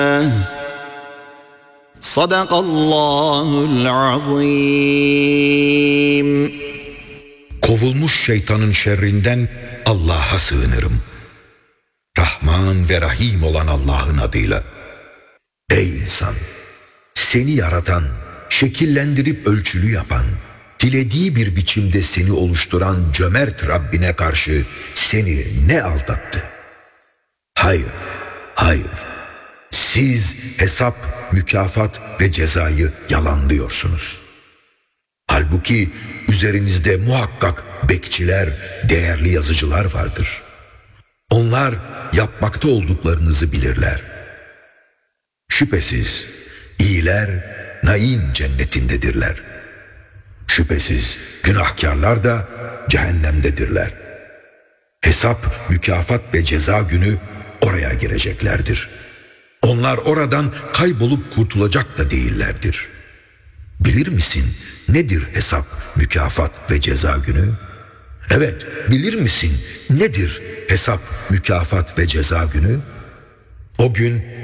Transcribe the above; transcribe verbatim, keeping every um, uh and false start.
Sadakallahul azim. Kovulmuş şeytanın şerrinden Allah'a sığınırım. Rahman ve Rahim olan Allah'ın adıyla. Ey insan! Seni yaratan, şekillendirip ölçülü yapan, dilediği bir biçimde seni oluşturan cömert Rabbine karşı seni ne aldattı? Hayır, hayır. Siz hesap, mükafat ve cezayı yalanlıyorsunuz. Halbuki üzerinizde muhakkak bekçiler, değerli yazıcılar vardır. Onlar yapmakta olduklarınızı bilirler. Şüphesiz iyiler naim cennetindedirler. Şüphesiz günahkarlar da cehennemdedirler. Hesap, mükafat ve ceza günü oraya gireceklerdir. Onlar oradan kaybolup kurtulacak da değillerdir. Bilir misin nedir hesap, mükafat ve ceza günü? Evet, bilir misin nedir hesap, mükafat ve ceza günü? O gün